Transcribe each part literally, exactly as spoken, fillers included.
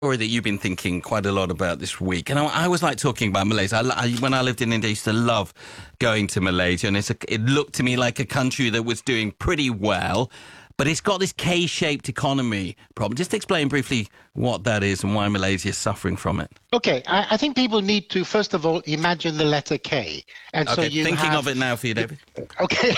story that you've been thinking quite a lot about this week, and I, I always like talking about Malaysia. I, I, when I lived in India, I used to love going to Malaysia, and it's a, it looked to me like a country that was doing pretty well, but it's got this K-shaped economy problem. Just explain briefly what that is and why Malaysia is suffering from it. Okay, I, I think people need to, first of all, imagine the letter K. And okay, so you thinking have, of it now for you, David. Okay,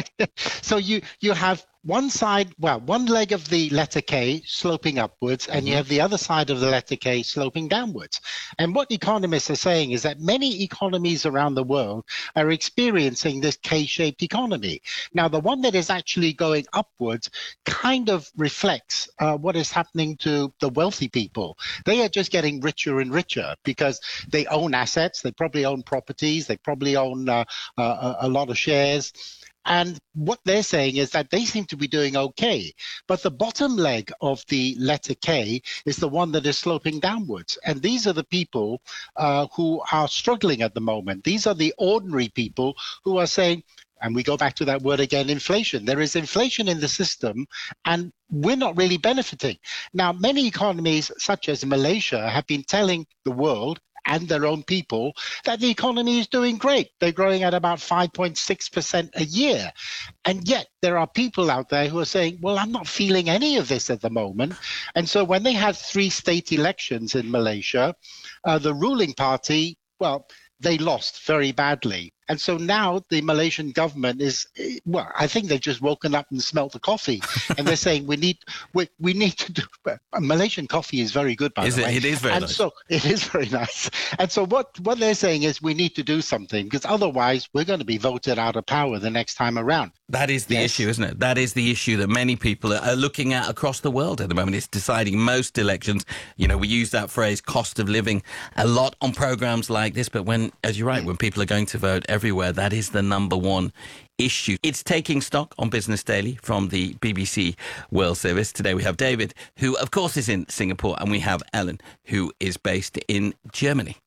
so you, you have one side, well, one leg of the letter K sloping upwards, and mm-hmm. you have the other side of the letter K sloping downwards. And what economists are saying is that many economies around the world are experiencing this K-shaped economy. Now, the one that is actually going upwards kind of reflects uh, what is happening to the wealthy people. They are just getting richer and richer because they own assets, they probably own properties, they probably own uh, uh, a lot of shares. And what they're saying is that they seem to be doing okay. But the bottom leg of the letter K is the one that is sloping downwards. And these are the people uh, who are struggling at the moment. These are the ordinary people who are saying, and we go back to that word again, inflation. There is inflation in the system, and we're not really benefiting. Now, many economies, such as Malaysia, have been telling the world and their own people that the economy is doing great. They're growing at about five point six percent a year. And yet there are people out there who are saying, well, I'm not feeling any of this at the moment. And so when they had three state elections in Malaysia, uh, the ruling party, well, they lost very badly. And so now the Malaysian government is, well, I think they've just woken up and smelt the coffee. And they're saying we need we, we need to do, Malaysian coffee is very good, by is the it? way. It is very and nice. So it is very nice. And so what, what they're saying is we need to do something, because otherwise we're going to be voted out of power the next time around. That is the Yes. issue, isn't it? That is the issue that many people are looking at across the world at the moment. It's deciding most elections. You know, we use that phrase, cost of living, a lot on programs like this. But when, as you're right, when people are going to vote everywhere, that is the number one issue. It's Taking Stock on Business Daily from the B B C World Service. Today we have David, who of course is in Singapore, and we have Ellen, who is based in Germany.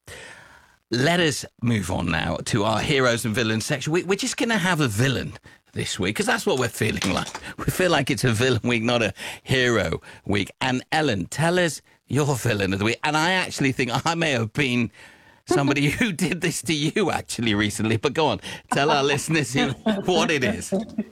Let us move on now to our heroes and villains section. We, we're just going to have a villain this week, because that's what we're feeling like. We feel like it's a villain week, not a hero week. And Ellen, tell us your villain of the week. And I actually think I may have been somebody who did this to you actually recently. But go on, tell our listeners who, what it is.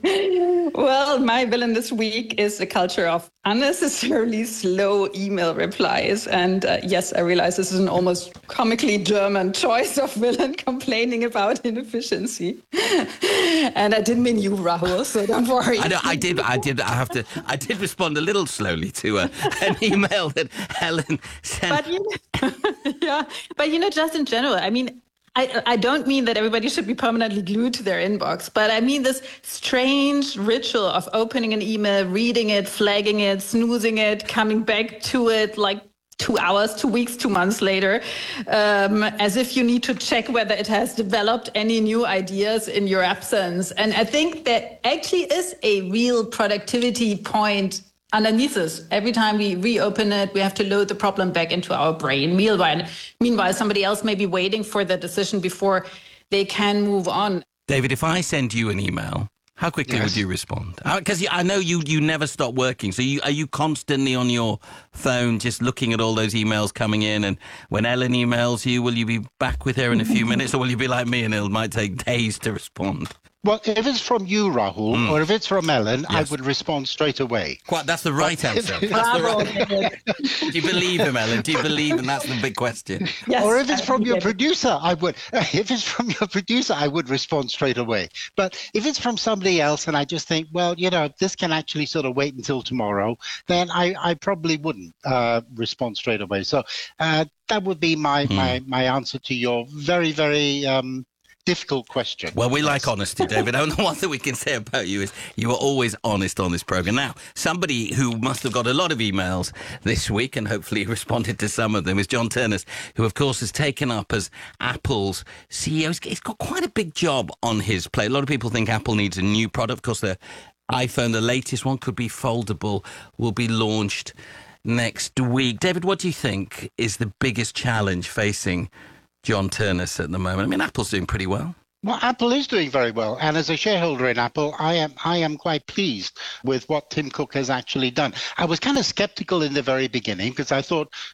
Well, my villain this week is the culture of unnecessarily slow email replies. And uh, yes, I realize this is an almost comically German choice of villain, complaining about inefficiency. And I didn't mean you, Rahul, so don't worry. I know, I did, I did, I have to, I did respond a little slowly to a, an email that Helen sent. But you know, yeah, but you know, just in general, I mean, I, I don't mean that everybody should be permanently glued to their inbox, but I mean this strange ritual of opening an email, reading it, flagging it, snoozing it, coming back to it like two hours, two weeks, two months later, um, as if you need to check whether it has developed any new ideas in your absence. And I think that actually is a real productivity point underneath us. Every time we reopen it, we have to load the problem back into our brain. Meanwhile, meanwhile, somebody else may be waiting for the decision before they can move on. David, if I send you an email, how quickly Yes. would you respond? Because I know you, you never stop working. So you, are you constantly on your phone just looking at all those emails coming in? And when Ellen emails you, will you be back with her in a few minutes? Or will you be like me and it might take days to respond? Well, if it's from you, Rahul, mm. or if it's from Ellen, yes. I would respond straight away. Quite, that's the right answer. That's the right. Do you believe him, Ellen? Do you believe him? That's the big question. Yes, or if it's from your it. producer, I would. If it's from your producer, I would respond straight away. But if it's from somebody else, and I just think, well, you know, this can actually sort of wait until tomorrow, then I, I probably wouldn't uh, respond straight away. So uh, that would be my, hmm. my my answer to your very very. Um, difficult question. Well, we like honesty, David. And the one thing we can say about you is you are always honest on this programme. Now, somebody who must have got a lot of emails this week and hopefully responded to some of them is John Ternus, who, of course, has taken up as Apple's C E O. He's got quite a big job on his plate. A lot of people think Apple needs a new product. Of course, the iPhone, the latest one, could be foldable, will be launched next week. David, what do you think is the biggest challenge facing John Ternus at the moment? I mean, Apple's doing pretty well. Well, Apple is doing very well, and as a shareholder in Apple, I am I am quite pleased with what Tim Cook has actually done. I was kind of skeptical in the very beginning because I thought